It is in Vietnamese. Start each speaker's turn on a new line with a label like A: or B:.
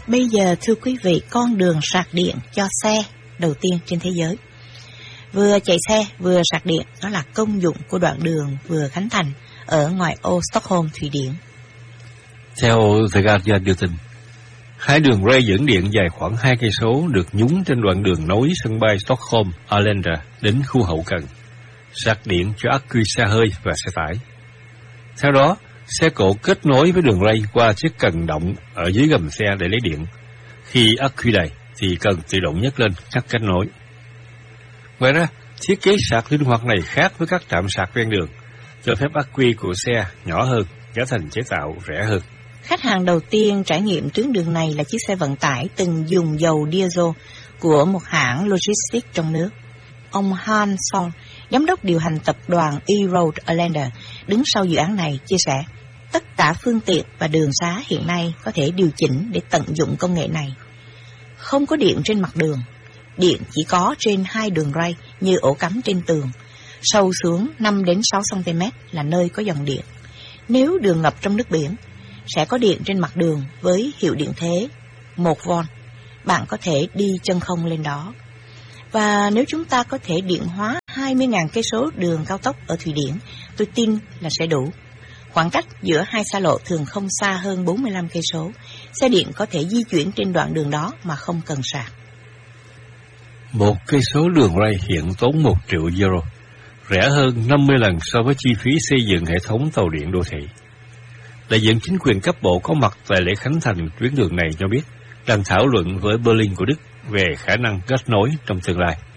A: Bây giờ thưa quý vị, con đường sạc điện cho xe đầu tiên trên thế giới. Vừa chạy xe vừa sạc điện, đó là công dụng của đoạn đường vừa khánh thành ở ngoại ô Stockholm, Thụy Điển.
B: Theo The Guardian đưa tin, 2 đường ray dẫn điện dài khoảng 2 cây số được nhúng trên đoạn đường nối sân bay Stockholm Arlanda đến khu hậu cần, sạc điện cho ắc quy xe hơi và xe tải. Theo đó, xe cộ kết nối với đường ray qua chiếc cần động ở dưới gầm xe để lấy điện. Khi ắc quy đầy thì cần tự động nhấc lên ngắt kết nối. Ngoài ra, thiết kế sạc linh hoạt này khác với các trạm sạc ven đường, cho phép ắc quy của xe nhỏ hơn, trở thành chế tạo rẻ hơn.
A: Khách hàng đầu tiên trải nghiệm tuyến đường này là chiếc xe vận tải từng dùng dầu diesel của một hãng logistics trong nước. Ông Han Sol, giám đốc điều hành tập đoàn E-Road Arlanda, đứng sau dự án này, chia sẻ, tất cả phương tiện và đường xá hiện nay có thể điều chỉnh để tận dụng công nghệ này. Không có điện trên mặt đường, điện chỉ có trên 2 đường ray như ổ cắm trên tường. Sâu xuống 5 đến 6 cm là nơi có dòng điện. Nếu đường ngập trong nước biển, sẽ có điện trên mặt đường với hiệu điện thế 1V. Bạn có thể đi chân không lên đó. Và nếu chúng ta có thể điện hóa 20.000 cây số đường cao tốc ở Thụy Điển, tôi tin là sẽ đủ. Khoảng cách giữa 2 xa lộ thường không xa hơn 45 cây số. Xe điện có thể di chuyển trên đoạn đường đó mà không cần sạc.
B: 1 cây số đường ray hiện tốn 1 triệu euro, rẻ hơn 50 lần so với chi phí xây dựng hệ thống tàu điện đô thị. Đại diện chính quyền cấp bộ có mặt tại lễ khánh thành tuyến đường này cho biết, đang thảo luận với Berlin của Đức về khả năng kết nối trong tương lai.